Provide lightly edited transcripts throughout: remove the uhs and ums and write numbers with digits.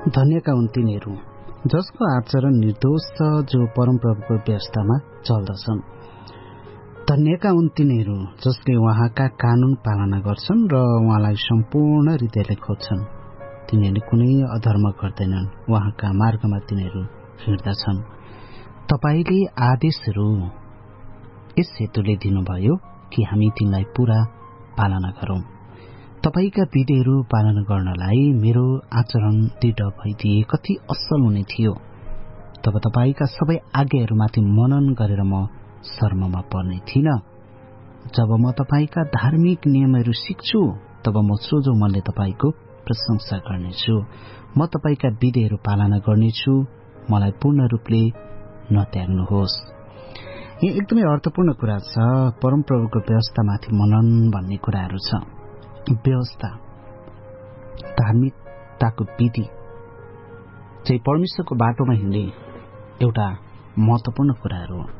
धन्यका हुन् तिनीहरू जसको आचरण निर्दोष छ, जो परमप्रभुको व्यवस्थामा चल्दछन्। धन्यका हुन् तिनीहरू जसले उहाँका कानून पालना गर्छन् र उहाँलाई सम्पूर्ण हृदयले खोज्छन्। तिनीहरूले कुनै अधर्म गर्दैनन्, उहाँका मार्गमा तिनीहरू हिँड्दछन्। तपाईले आदेशहरू यस हेतुले दिनुभयो कि हामी तिनलाई पूरा पालना गरौं। तपाईका विधिहरू पालना गर्नलाई मेरो आचरण दृढ भइदिए कति असल हुने थियो। तब तपाईका सबै आज्ञाहरूमाथि मनन गरेर म शर्ममा पर्ने थिइन। जब म तपाईका धार्मिक नियमहरू सिक्छु तब म सोझो मनले तपाईको प्रशंसा गर्नेछु। म तपाईका विधिहरू पालना गर्नेछु, मलाई पूर्ण रूपले नत्याग्नुहोस्। यहाँ एकदमै अर्थपूर्ण कुरा छ। परमप्रभुको व्यवस्थामाथि मनन भन्ने कुराहरू छ। व्यवस्था, धार्मिकताको विधि चाहिँ परमेश्वरको बाटोमा हिँड्ने एउटा महत्वपूर्ण कुराहरू हो।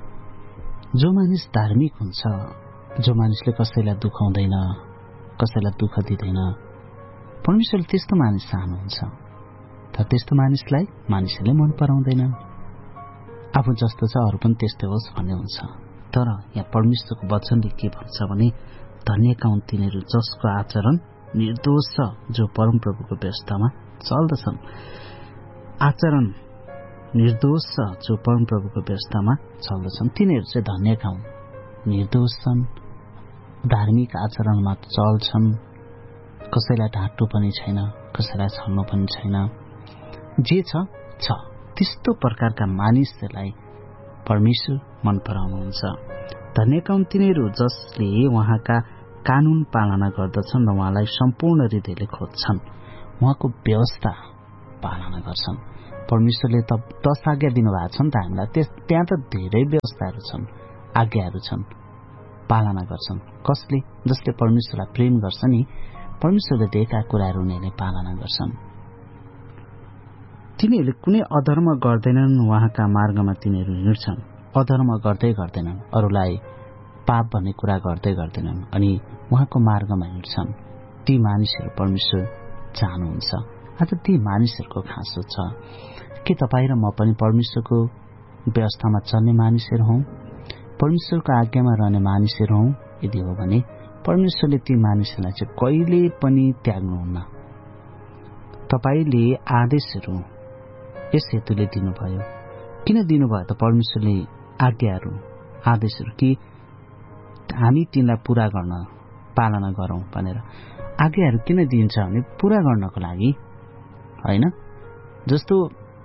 जो मानिस धार्मिक हुन्छ, जो मानिसले कसैलाई दुखाउँदैन, कसैलाई दुःख दिँदैन, परमेश्वरले त्यस्तो मानिस चाहनुहुन्छ। तर त्यस्तो मानिसलाई मानिसहरूले मन पराउँदैन। आफू जस्तो छ अरू पनि त्यस्तै होस् भन्ने हुन्छ। तर यहाँ परमेश्वरको वचनले के भन्छ भने, धन्यका हुन् तिनीहरू जसको आचरण निर्दोष छ, जो परमप्रभुको व्यवस्थामा चल्दछन्। आचरण निर्दोष छ, जो परमप्रभुको व्यवस्थामा चल्दछन्, तिनीहरू चाहिँ धन्यका हुन्। निर्दोष छन्, धार्मिक आचरणमा चल्छन्, कसैलाई ढाँट्नु पनि छैन, कसैलाई छल्नु पनि छैन। जे छ त्यस्तो प्रकारका मानिसहरूलाई परमेश्वर मन पराउनुहुन्छ। धन्यका हुन् तिनीहरू जसले उहाँका कानून पालना गर्दछन् र उहाँलाई सम्पूर्ण हृदयले खोज्छन्, उहाँको व्यवस्था पालना गर्छन्। परमेश्वरले त 10 आज्ञा दिनुभएको छ नि त हामीलाई। त्यहाँ त धेरै व्यवस्थाहरू छन्, आज्ञाहरू छन्, पालना गर्छन्। कसले? जसले परमेश्वरलाई प्रेम गर्छ नि, परमेश्वरले दिएका कुराहरू उनीहरूले पालना गर्छन्। तिनीहरूले कुनै अधर्म गर्दैनन्, उहाँका मार्गमा तिनीहरू हिँड्छन्। अधर्म गर्दै गर्दैनन्, अरूलाई पाप भन्ने कुरा गर्दै गर्दैनन्, अनि उहाँको मार्गमा हिँड्छन्। ती मानिसहरू परमेश्वर चाहनुहुन्छ। आज ती मानिसहरूको खाँचो छ। के तपाईँ र म पनि परमेश्वरको व्यवस्थामा चल्ने मानिसहरू हौं? परमेश्वरको आज्ञामा रहने मानिसहरू हौं? यदि हो भने परमेश्वरले ती मानिसहरूलाई चाहिँ कहिले पनि त्याग्नुहुन्न। तपाईले आदेशहरू यस हेतुले दिनुभयो। किन दिनुभयो त परमेश्वरले आज्ञाहरू, आदेशहरू? कि हामी तिनलाई पूरा गर्न, पालना गरौं भनेर। आज्ञाहरू किन दिन्छ भने पूरा गर्नको लागि होइन। जस्तो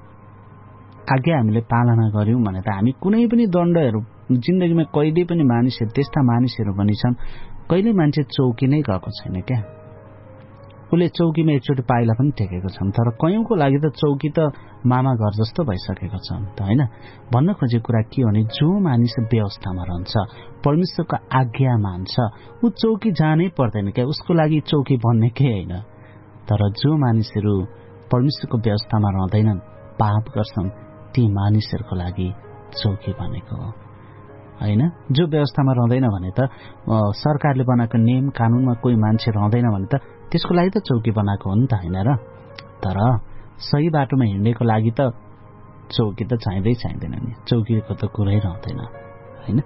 आज्ञा हामीले पालना गर्यौं भने त हामी कुनै पनि दण्डहरू जिन्दगीमा कहिले पनि मानिसहरू, त्यस्ता मानिसहरू पनि छन्, कहिले मान्छे चौकी नै गएको छैन क्या। उसले चौकीमा एकचोटि पाइला पनि टेकेको छन्, तर कयौंको लागि त चौकी त मामा घर जस्तो भइसकेको छ त होइन। भन्न खोजेको कुरा के हो भने, जो मानिस व्यवस्थामा रहन्छ, परमेश्वरको आज्ञा मान्छ, ऊ चौकी जानै पर्दैन क्या। उसको लागि चौकी बन्ने केही होइन। तर जो मानिसहरू परमेश्वरको व्यवस्थामा रहँदैनन्, पाप गर्छन्, ती मानिसहरूको लागि चौकी बनेको हो होइन। जो व्यवस्थामा रहँदैन भने त, सरकारले बनाएको नियम कानूनमा कोही मान्छे रहँदैन भने त त्यसको लागि त चौकी बनाएको हो नि त होइन र। तर सही बाटोमा हिँड्नेको लागि त चौकी त चाहिँदैन नि। चौकीको त कुरै रहँदैन होइन।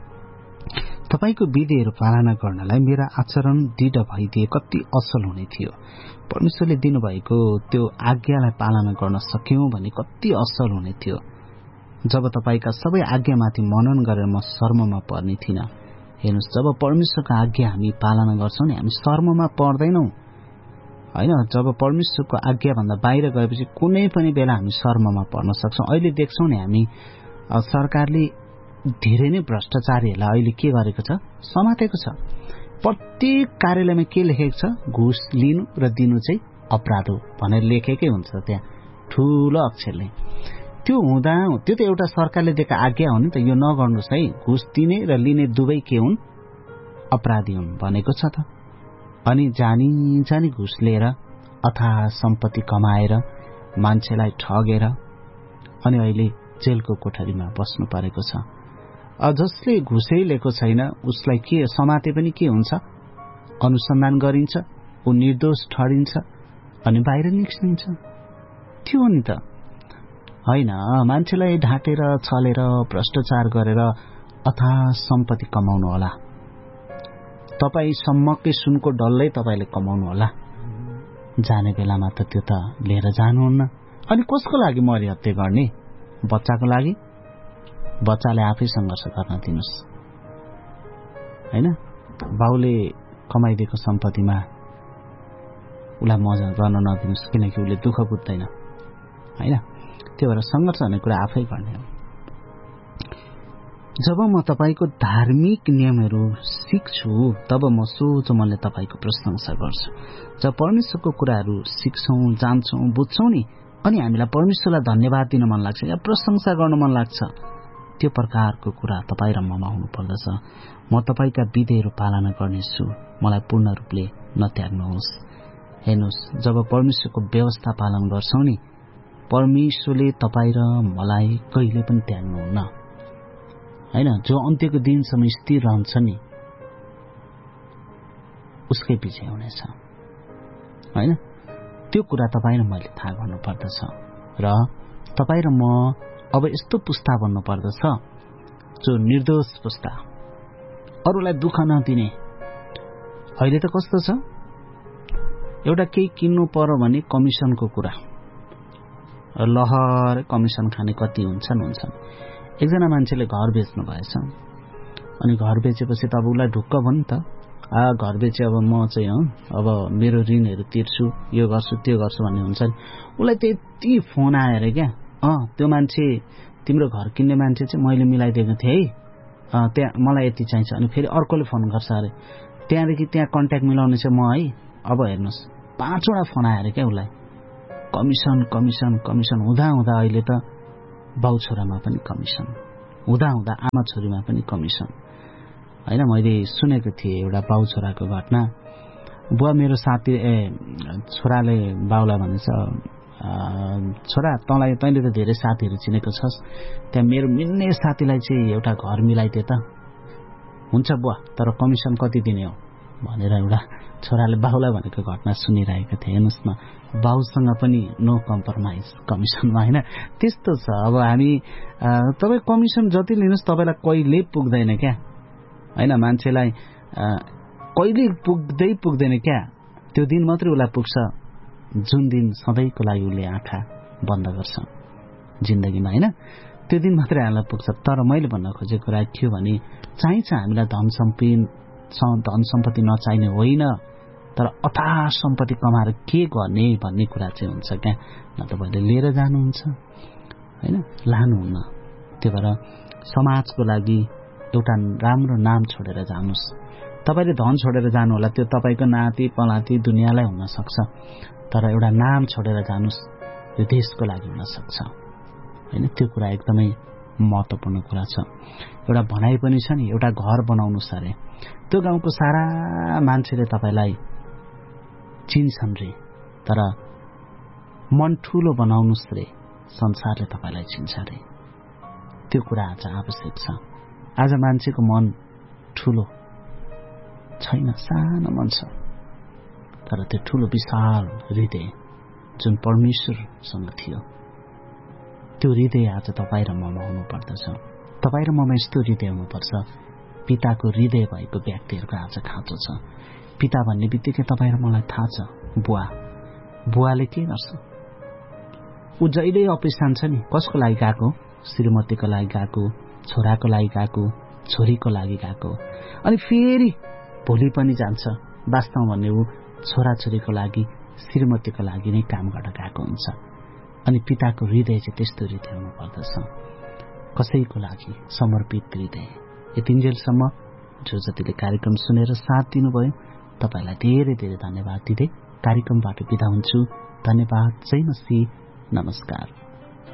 तपाईको विधिहरू पालना गर्नलाई मेरा आचरण दृढ भइदिए कति असल हुने थियो। परमेश्वरले दिनुभएको त्यो आज्ञालाई पालना गर्न सक्यौं भने कति असल हुने थियो। जब तपाईका सबै आज्ञामाथि मनन गरेर म शर्ममा पर्ने थिइन। हेर्नुहोस्, जब परमेश्वरको आज्ञा हामी पालना गर्छौं नि, हामी शर्ममा पर्दैनौं होइन। जब परमेश्वरको आज्ञा भन्दा बाहिर गएपछि कुनै पनि बेला हामी शर्ममा पर्न सक्छौं। अहिले देख्छौं नि हामी, सरकारले धेरै नै भ्रष्टाचारीहरूलाई अहिले के गरेको छ, समातेको छ। प्रत्येक कार्यालयमा के लेखेको छ, घुस लिनु र दिनु चाहिँ अपराध हो भनेर लेखेकै हुन्छ त्यहाँ ठूलो अक्षरले। त्यो त एउटा सरकारले दिएको आज्ञा हो नि त, यो नगर्नुहोस् है, घुस दिने र लिने दुवै के हुन्, अपराधी हुन् भनेको छ त। अनि जानी घुस लिएर अथाह सम्पत्ति कमाएर मान्छेलाई ठगेर अनि अहिले जेलको कोठरीमा बस्नु परेको छ। जसले घुसै लिएको छैन उसलाई के समाते पनि के हुन्छ, अनुसन्धान गरिन्छ, ऊ निर्दोष ठहरिन्छ अनि बाहिर निस्किन्छ। थियो नि त, होइन? मान्छेलाई ढाँटेर छलेर भ्रष्टाचार गरेर अथाह सम्पत्ति कमाउनु होला, तपाईँ सुनको डल्लै तपाईँले कमाउनु होला, जाने बेलामा त त्यो त लिएर जानुहुन्न। अनि कसको लागि मरि हत्या गर्ने? बच्चाको लागि? बच्चाले आफै सङ्घर्ष गर्न दिनुहोस्, होइन? बाउले कमाइदिएको सम्पत्तिमा उसलाई मजा गर्न नदिनुहोस्, किनकि उसले दुःख बुझ्दैन, होइन? त्यो भएर सङ्घर्ष भन्ने कुरा आफै गर्ने हो। जब म तपाईँको धार्मिक नियमहरू सिक्छु तब म सोझो मनले तपाईँको प्रशंसा गर्छु। जब परमेश्वरको कुराहरू सिक्छौँ, जान्छौँ, बुझ्छौँ नि, अनि हामीलाई परमेश्वरलाई धन्यवाद दिन मन लाग्छ या प्रशंसा गर्न मन लाग्छ, त्यो प्रकारको कुरा तपाईँ र ममा हुनुपर्दछ। म तपाईँका विधिहरू पालना गर्नेछु, मलाई पूर्ण रूपले नत्याग्नुहोस्। हेर्नुहोस्, जब परमेश्वरको व्यवस्था पालन गर्छौँ नि, परमेश्वरले तपाईँ र मलाई कहिले पनि त्याग्नुहुन्न, होइन? जो अन्त्यको दिनसम्म स्थिर रहन्छ नि उसकै विजय हुनेछ, होइन? त्यो कुरा तपाईँ र मैले थाहा गर्नुपर्दछ। र तपाईँ र म अब यस्तो पुस्ता बन्नुपर्दछ जो निर्दोष पुस्ता, अरूलाई दुःख नदिने। अहिले त कस्तो छ, एउटा केही किन्नु पर्यो भने कमिसनको कुरा, लहर कमिसन खाने कति हुन्छन्। एकजना मान्छेले घर बेच्नु भएछ, अनि घर बेचेपछि त अब उसलाई ढुक्क भयो नि त, घर बेचे अब म चाहिँ अब मेरो ऋणहरू तिर्छु, यो गर्छु त्यो गर्छु भन्ने हुन्छ नि। उसलाई त्यति फोन आएर क्या, त्यो मान्छे तिम्रो घर किन्ने मान्छे चाहिँ मैले मिलाइदिएको थिएँ है, त्यहाँ मलाई यति चाहिन्छ। अनि फेरि अर्कोले फोन गर्छ अरे, त्यहाँदेखि त्यहाँ कन्ट्याक्ट मिलाउने चाहिँ म है। अब हेर्नुहोस् 5वटा फोन आएर क्या उसलाई, कमिसन कमिसन कमिसन हुँदा हुँदा अहिले त बाउ छोरामा पनि कमिसन, हुँदा हुँदा आमा छोरीमा पनि कमिसन, होइन? मैले सुनेको थिएँ एउटा बाउ छोराको घटना। बुवा मेरो साथी छोराले बाउलाई भनेछ, छोरा तैँले त धेरै साथीहरू चिनेको छस्, त्यहाँ मेरो मिल्ने साथीलाई चाहिँ एउटा घर मिलाइदिए त। हुन्छ बुवा, तर कमिसन कति दिने हो भनेर एउटा छोराले बाउलाई भनेको घटना सुनिरहेको थिएँ। हेर्नुहोस् न, बाउसँग पनि नो कम्प्रोमाइज कमिसनमा, होइन? त्यस्तो छ। अब हामी तपाईँ कमिसन जति लिनुहोस् तपाईँलाई कहिले पुग्दैन क्या, होइन? मान्छेलाई कहिले पुग्दैन क्या, त्यो दिन मात्रै उसलाई पुग्छ जुन दिन सधैँको लागि उसले आँखा बन्द गर्छ जिन्दगीमा, होइन? त्यो दिन मात्रै हामीलाई पुग्छ। तर मैले भन्न खोजेको कुरा के हो भने, चाहिन्छ हामीलाई धन सम्पत्ति नचाहिने होइन, तर अथाह सम्पत्ति कमाएर के गर्ने भन्ने कुरा चाहिँ हुन्छ क्या। न तपाईँले लिएर जानुहुन्छ, होइन? लानुहुन्न। त्यो भएर समाजको लागि एउटा राम्रो नाम छोडेर जानुहोस्। तपाईँले धन छोडेर जानु होला, त्यो तपाईँको नाति पलाती दुनियाँलाई हुन सक्छ, तर एउटा नाम छोडेर जानुहोस्, यो देशको लागि हुन सक्छ, होइन? त्यो कुरा एकदमै महत्त्वपूर्ण कुरा छ। एउटा भनाइ पनि छ नि, एउटा घर बनाउनुहोस् अरे, त्यो गाउँको सारा मान्छेले तपाईँलाई चिन्छन् रे, तर मन ठुलो बनाउनुहोस् रे, संसारले तपाईँलाई चिन्छ रे। त्यो कुरा आज आवश्यक छ। आज मान्छेको मन ठुलो छैन, सानो मन छ, तर त्यो ठुलो विशाल हृदय जुन परमेश्वरसँग थियो, त्यो हृदय आज तपाईँ र ममा हुनुपर्दछ। तपाईँ र ममा यस्तो हृदय हुनुपर्छ, पिताको हृदय भएको व्यक्तिहरूको आज खाँचो छ। पिता भन्ने बित्तिकै तपाईँ र मलाई थाहा छ, बुवाले के गर्छ, ऊ जहिले अफिस जान्छ नि, कसको लागि गएको? श्रीमतीको लागि गएको, छोराको लागि गएको, छोरीको लागि गएको, अनि फेरि भोलि पनि जान्छ। वास्तवमा भन्ने ऊ छोराछोरीको लागि, श्रीमतीको लागि नै काम गर्न गएको हुन्छ। अनि पिताको हृदय चाहिँ त्यस्तो हृदय हुनुपर्दछ, कसैको लागि समर्पित हृदय। यतिन्जेलसम्म जो जतिले कार्यक्रम सुनेर साथ दिनुभयो तपाईँलाई धेरै धेरै धन्यवाद दिँदै कार्यक्रमबाट बिदा हुन्छु। धन्यवाद। जय मसीह। नमस्कार।